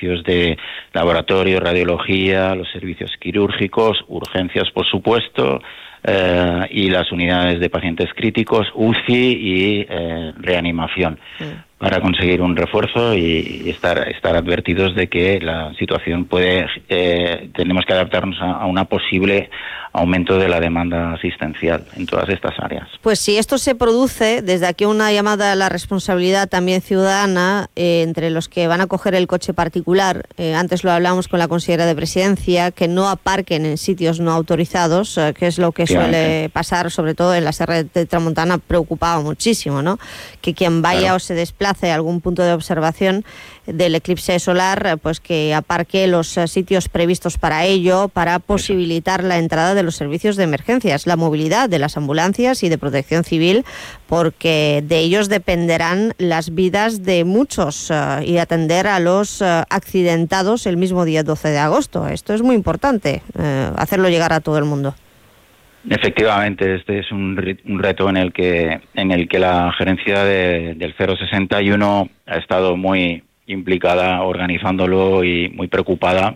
servicios de laboratorio, radiología, los servicios quirúrgicos, urgencias, por supuesto, y las unidades de pacientes críticos, UCI y reanimación, para conseguir un refuerzo y estar advertidos de que la situación tenemos que adaptarnos a una posible aumento de la demanda asistencial en todas estas áreas. Pues si esto se produce, desde aquí una llamada a la responsabilidad también ciudadana entre los que van a coger el coche particular. Antes lo hablamos con la consejera de Presidencia, que no aparquen en sitios no autorizados, que es lo que suele pasar, sobre todo en la Serra de Tramuntana, preocupaba muchísimo, ¿no? Que quien vaya o se desplace a algún punto de observación del eclipse solar, pues que aparque los sitios previstos para ello, para posibilitar la entrada de los servicios de emergencias, la movilidad de las ambulancias y de protección civil, porque de ellos dependerán las vidas de muchos y atender a los accidentados el mismo día 12 de agosto. Esto es muy importante, hacerlo llegar a todo el mundo. Efectivamente, este es un reto en el que la gerencia del 061 ha estado muy implicada organizándolo y muy preocupada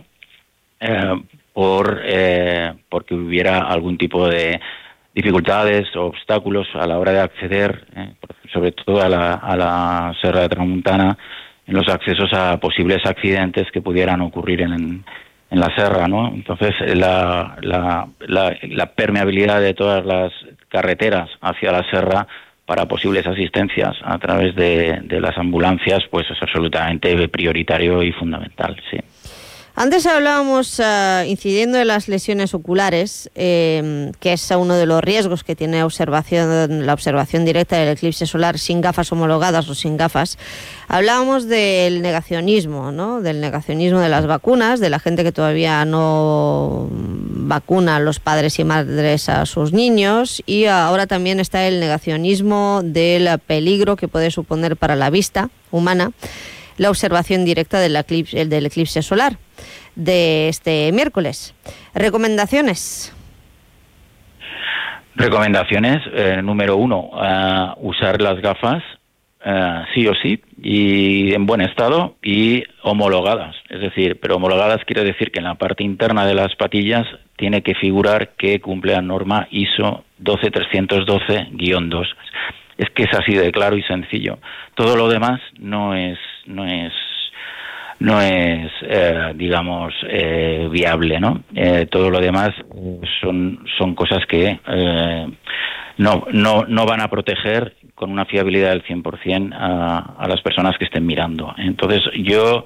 porque hubiera algún tipo de dificultades o obstáculos a la hora de acceder, sobre todo a la Serra de Tramuntana, en los accesos a posibles accidentes que pudieran ocurrir en la serra, ¿no? Entonces la permeabilidad de todas las carreteras hacia la serra para posibles asistencias a través de las ambulancias, pues es absolutamente prioritario y fundamental, sí. Antes hablábamos, incidiendo en las lesiones oculares, que es uno de los riesgos que tiene la observación directa del eclipse solar sin gafas homologadas o sin gafas. Hablábamos del negacionismo, ¿no? Del negacionismo de las vacunas, de la gente que todavía no vacuna a los padres y madres a sus niños, y ahora también está el negacionismo del peligro que puede suponer para la vista humana la observación directa del eclipse solar de este miércoles. ¿Recomendaciones? Recomendaciones, número 1, usar las gafas sí o sí, y en buen estado y homologadas. Es decir, pero homologadas quiere decir que en la parte interna de las patillas tiene que figurar que cumple la norma ISO 12312-2. Es que es así de claro y sencillo. Todo lo demás no es viable, ¿no? Todo lo demás son cosas que no van a proteger con una fiabilidad del 100% a las personas que estén mirando. Entonces yo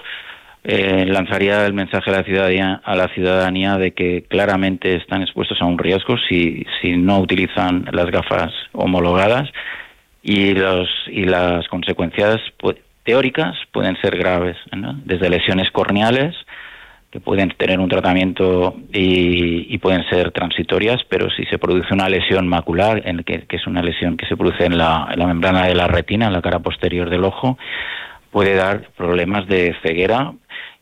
lanzaría el mensaje a la ciudadanía de que claramente están expuestos a un riesgo si no utilizan las gafas homologadas, y las consecuencias teóricas pueden ser graves, ¿no? Desde lesiones corneales, que pueden tener un tratamiento y pueden ser transitorias, pero si se produce una lesión macular, que es una lesión que se produce en la membrana de la retina, en la cara posterior del ojo, puede dar problemas de ceguera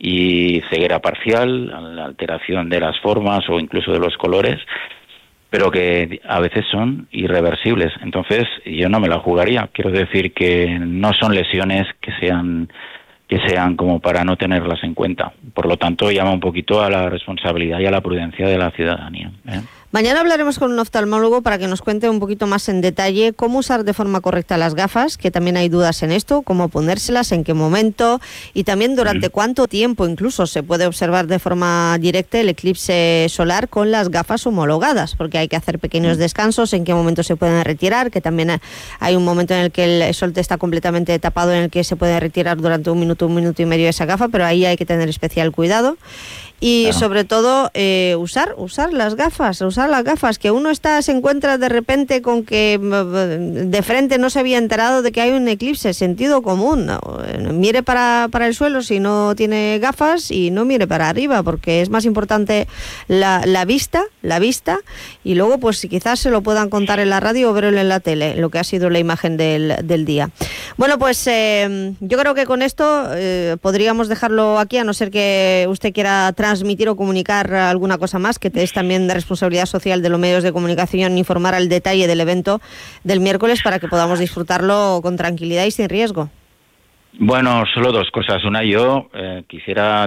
y ceguera parcial, la alteración de las formas o incluso de los colores, pero que a veces son irreversibles. Entonces yo no me la jugaría. Quiero decir que no son lesiones que sean como para no tenerlas en cuenta. Por lo tanto, llama un poquito a la responsabilidad y a la prudencia de la ciudadanía, ¿eh? Mañana hablaremos con un oftalmólogo para que nos cuente un poquito más en detalle cómo usar de forma correcta las gafas, que también hay dudas en esto, cómo ponérselas, en qué momento y también durante cuánto tiempo incluso se puede observar de forma directa el eclipse solar con las gafas homologadas, porque hay que hacer pequeños descansos, en qué momento se pueden retirar, que también hay un momento en el que el sol está completamente tapado, en el que se puede retirar durante un minuto y medio esa gafa, pero ahí hay que tener especial cuidado. Y claro, sobre todo usar las gafas, que uno se encuentra de repente con que de frente no se había enterado de que hay un eclipse, sentido común, ¿no? Mire para el suelo si no tiene gafas y no mire para arriba, porque es más importante la vista, y luego pues si quizás se lo puedan contar en la radio o verlo en la tele, lo que ha sido la imagen del día. Bueno, pues yo creo que con esto podríamos dejarlo aquí, a no ser que usted quiera transmitir o comunicar alguna cosa más, que es también de responsabilidad social de los medios de comunicación informar al detalle del evento del miércoles para que podamos disfrutarlo con tranquilidad y sin riesgo. Bueno, solo dos cosas. Una, yo quisiera